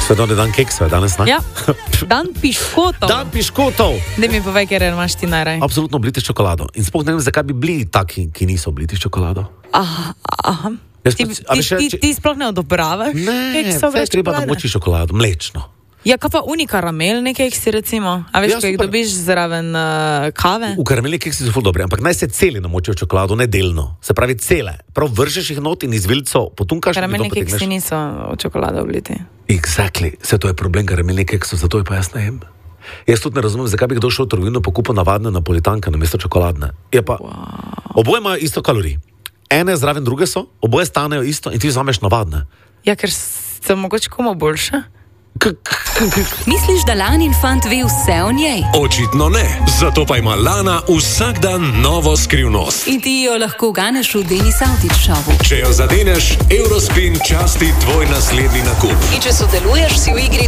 Svetovni dan keksov je danes, ne? Ja, dan piškotov. Dan piškotov! Daj mi povej, ker imaš ti najraj. Absolutno obliti s čokolado. In sploh ne vem, zakaj bi bili taki, ki niso obliti s čokolado. Aha. Ti sploh ne odobravaš? Ne, vse je treba namoči čokolado, mlečno. Ja, kaj pa unikaramel keksi recimo? A veš, ko jih dobiš zraven kave? V karamelni keksi so ful dobri, ampak naj se celi namočijo čokolado, ne delno. Se pravi cele. Prav vržeš jih not in iz vilco potunkaš. Karamelni keksi niso v čokolado obliti. Exactly. Vse to je problem karamelni keksov, zato je pa jaz ne jem. Jaz tudi ne razumem, zakaj bi kdo šel v trgovino pa kupil navadne napolitanke namesto čokoladne. Je pa, oboje imajo isto kalorij. Ene zraven druge so, oboje stanejo isto in ti vzameš navadne. Ja, ker so mogoče komu boljše. Misliš, da Lanin fant ve vse o njej? Očitno ne, zato pa ima Lana vsak dan novo skrivnost. In ti jo lahko ganeš v Denis Avdić šovu. Če jo zadeneš, Eurospin časti tvoj naslednji nakup. In če sodeluješ, si v igri